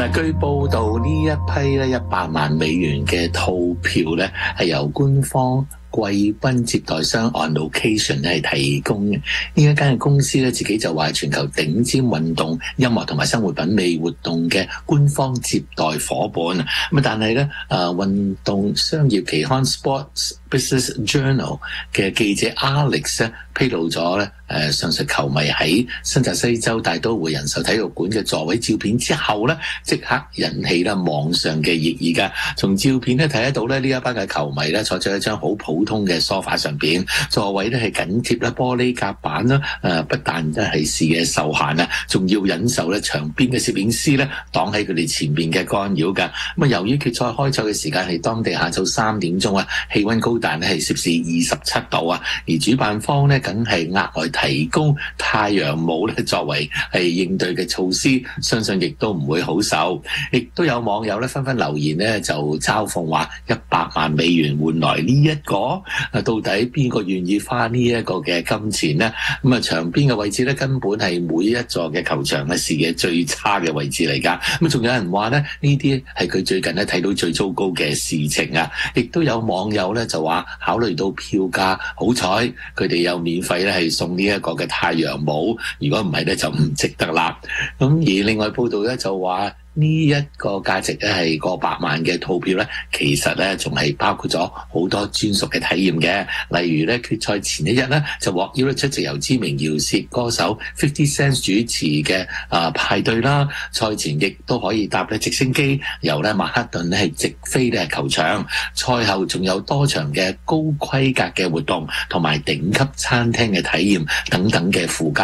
據報道呢一批咧100萬美元嘅套票咧係由官方貴賓接待商 On Location 係提供嘅。呢一間嘅公司咧自己就話全球頂尖運動、音樂同埋生活品味活動嘅官方接待夥伴。咁但係咧運動商業期刊 Sports Business Journal 嘅記者 Alex 咧披露咗咧上述球迷喺新澤西州大都會人壽體育館嘅座位照片之後咧，即刻引起啦網上嘅熱議㗎。從照片咧睇得到咧呢一班嘅球迷咧坐喺一張好普通嘅梳化上邊，座位咧係緊貼咧玻璃夾板啦。不但真係視野受限啊，仲要忍受咧場邊嘅攝影師咧擋喺佢哋前面嘅干擾㗎。咁啊，由於決賽開賽嘅時間係當地下晝3點鐘啊，氣溫高達咧係攝氏27度啊，而主辦方咧梗係額外提供太陽帽咧作為係應對嘅措施，相信亦都唔會好受。亦都有網友咧紛紛留言咧就嘲諷話100萬美元換來呢一個，到底邊個願意花呢一個嘅金錢呢？咁啊，場邊嘅位置咧根本係每一座嘅球場嘅視野最差嘅位置嚟㗎。咁仲有人話咧呢啲係佢最近咧睇到最糟糕嘅事情啊！亦都有網友咧就話考慮到票價，好彩佢哋有免費咧係送呢一個嘅太陽帽，如果唔係咧就唔值得啦。咁而另外報道咧就話呢一個價值咧係過百萬嘅套票咧，其實咧仲係包括咗好多專屬嘅體驗嘅，例如咧決賽前一日咧就獲邀出席由知名饒舌歌手50 Cent 主持嘅派對啦，賽前亦都可以搭咧直升機由咧曼克頓咧係直飛咧球場，賽後仲有多場嘅高規格嘅活動同埋頂級餐廳嘅體驗等等嘅附加